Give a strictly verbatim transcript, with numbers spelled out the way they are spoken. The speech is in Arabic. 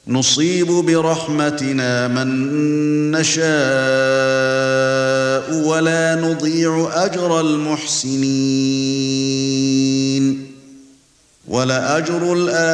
نصيب برحمتنا من نشاء ولا نضيع أجر المحسنين ولأجر الآخرة